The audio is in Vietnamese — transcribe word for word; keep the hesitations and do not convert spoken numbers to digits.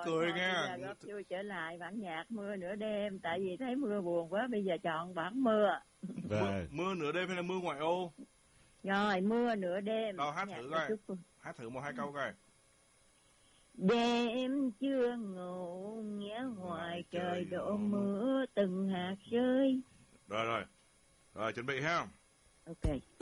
cười thôi, nha. bây giờ góp vui trở lại bản nhạc Mưa Nửa Đêm, tại vì thấy mưa buồn quá, bây giờ chọn bản mưa. Mưa, mưa nửa đêm hay là mưa ngoại ô? Rồi, Mưa Nửa Đêm. Đâu hát thử coi. Hát thử một hai câu coi. Đêm chưa ngủ nghe ngoài trời đổ mưa từng hạt rơi. Rồi rồi. Rồi chuẩn bị ha. Ok.